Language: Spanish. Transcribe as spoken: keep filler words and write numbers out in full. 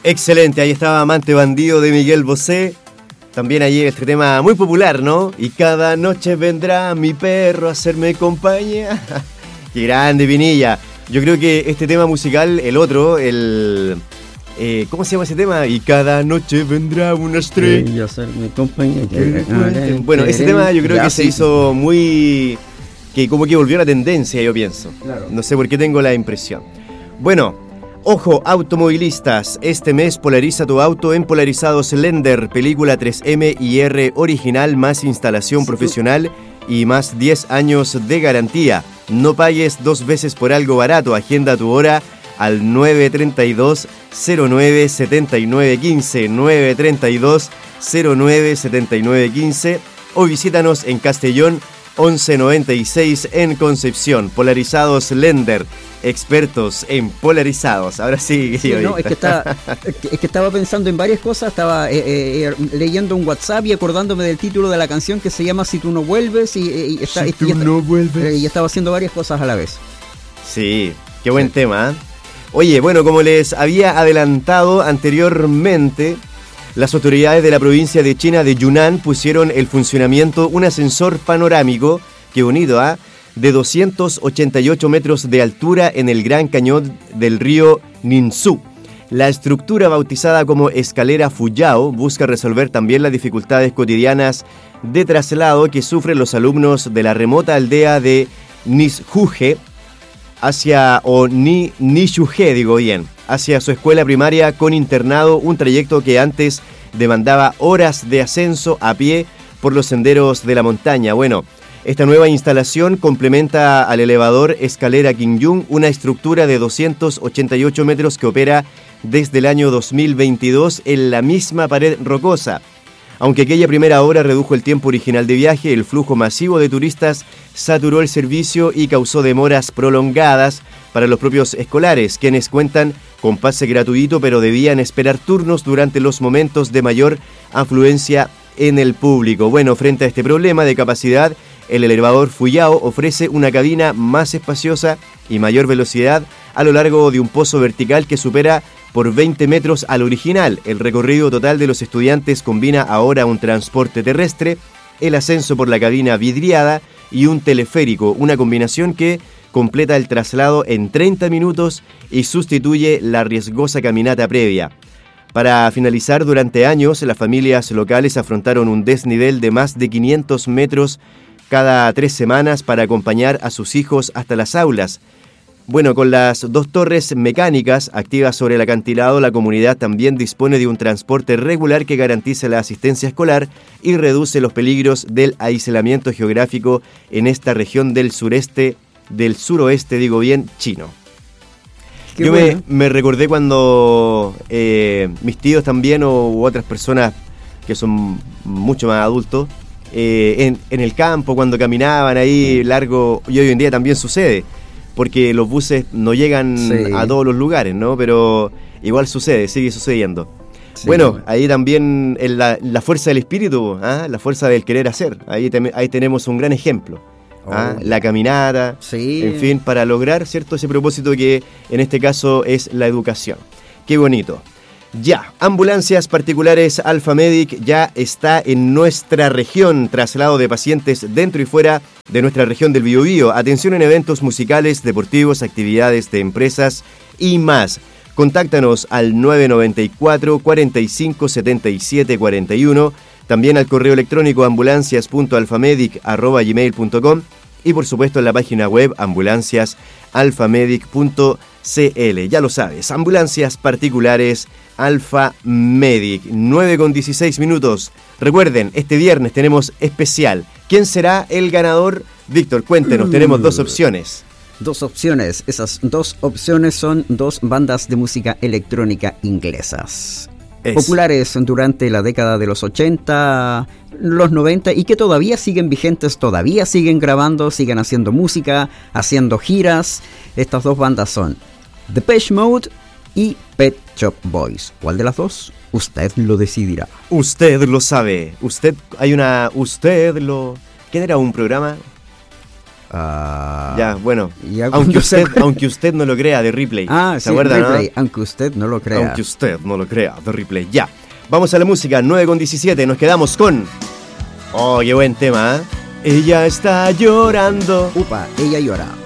Excelente, ahí estaba Amante Bandido de Miguel Bosé. También allí este tema muy popular, ¿no? Y cada noche vendrá mi perro a hacerme compañía. Qué grande, Pinilla. Yo creo que este tema musical, el otro, el... Eh, ¿Cómo se llama ese tema? Y cada noche vendrá una estrella. Y hacerme compañía. Bueno, ese tema yo creo que se hizo muy... que como que volvió a la tendencia, yo pienso. Claro. No sé por qué tengo la impresión. Bueno, ojo, automovilistas. Este mes polariza tu auto en Polarizados Lender. Película tres eme y R original más instalación sí, profesional y más diez años de garantía. No pagues dos veces por algo barato. Agenda tu hora al nueve treinta y dos cero nueve setenta y nueve quince, nueve treinta y dos cero nueve setenta y nueve quince o visítanos en Castellón once noventa y seis en Concepción. Polarizados Lender, expertos en polarizados. Ahora sí, sí no, es que, está, es que estaba pensando en varias cosas, estaba eh, eh, leyendo un WhatsApp y acordándome del título de la canción que se llama Si tú no vuelves y, y, y, está, si y, tú y, no vuelves. Eh, y estaba haciendo varias cosas a la vez. Sí, qué buen sí. tema, ¿eh? Oye, bueno, como les había adelantado anteriormente, las autoridades de la provincia de China de Yunnan pusieron en funcionamiento un ascensor panorámico, qué bonito, ¿ah? ¿eh? de doscientos ochenta y ocho metros de altura en el Gran Cañón del río Ningzhou. La estructura, bautizada como Escalera Fuyao, busca resolver también las dificultades cotidianas de traslado que sufren los alumnos de la remota aldea de Nizhuge, hacia, o Ni, Nizhuge, digo bien, hacia su escuela primaria con internado, un trayecto que antes demandaba horas de ascenso a pie por los senderos de la montaña. Bueno, esta nueva instalación complementa al elevador Escalera Qingyun, una estructura de doscientos ochenta y ocho metros que opera desde el año dos mil veintidós en la misma pared rocosa. Aunque aquella primera obra redujo el tiempo original de viaje, el flujo masivo de turistas saturó el servicio y causó demoras prolongadas para los propios escolares, quienes cuentan con pase gratuito pero debían esperar turnos durante los momentos de mayor afluencia en el público. Bueno, frente a este problema de capacidad, el elevador Fuyao ofrece una cabina más espaciosa y mayor velocidad a lo largo de un pozo vertical que supera por veinte metros al original. El recorrido total de los estudiantes combina ahora un transporte terrestre, el ascenso por la cabina vidriada y un teleférico, una combinación que completa el traslado en treinta minutos y sustituye la riesgosa caminata previa. Para finalizar, durante años, las familias locales afrontaron un desnivel de más de quinientos metros cada tres semanas para acompañar a sus hijos hasta las aulas. Bueno, con las dos torres mecánicas activas sobre el acantilado, la comunidad también dispone de un transporte regular que garantiza la asistencia escolar y reduce los peligros del aislamiento geográfico en esta región del sureste, del suroeste, digo bien, chino. Qué Yo bueno. me, me recordé cuando eh, mis tíos también o u otras personas que son mucho más adultos, eh, en, en el campo, cuando caminaban ahí largo, y hoy en día también sucede, porque los buses no llegan sí. a todos los lugares, ¿no? Pero igual sucede, sigue sucediendo. Sí. Bueno, ahí también en la, la fuerza del espíritu, ¿ah? La fuerza del querer hacer, ahí, te, ahí tenemos un gran ejemplo. ¿ah? Oh. La caminata, sí. en fin, para lograr, ¿cierto?, ese propósito que en este caso es la educación. Qué bonito. Ya, ambulancias particulares Alfa Medic ya está en nuestra región, traslado de pacientes dentro y fuera de nuestra región del Biobío, atención en eventos musicales, deportivos, actividades de empresas y más. Contáctanos al nueve nueve cuatro, cuarenta y cinco, setenta y siete cuarenta y uno, también al correo electrónico ambulancias punto alfamedic arroba gmail punto com y por supuesto en la página web ambulancias alfamedic punto cl. Ya lo sabes, ambulancias particulares Alfa Medic, nueve con dieciséis minutos. Recuerden, este viernes tenemos especial. ¿Quién será el ganador? Víctor, cuéntenos, tenemos dos opciones. Dos opciones, esas dos opciones son dos bandas de música electrónica inglesas. Es. Populares durante la década de los ochenta, los noventa y que todavía siguen vigentes, todavía siguen grabando, siguen haciendo música, haciendo giras. Estas dos bandas son Depeche Mode y Pet Shop Boys. ¿Cuál de las dos? Usted lo decidirá. Usted lo sabe. Usted, hay una... Usted lo... ¿Quién era un programa? Uh, ya, bueno. Aunque usted, aunque usted no lo crea, de Ripley. Ah, ¿Se sí, acuerda, Ripley, no? Aunque usted no lo crea. Aunque usted no lo crea, de Ripley. Ya. Vamos a la música, nueve con diecisiete. Nos quedamos con... Oh, qué buen tema, ¿eh? Ella está llorando. Upa, ella llora.